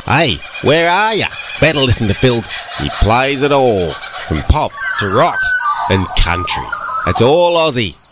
Hey, where are ya? Better listen to Phil. He plays it all, from pop to rock and country. It's all Aussie.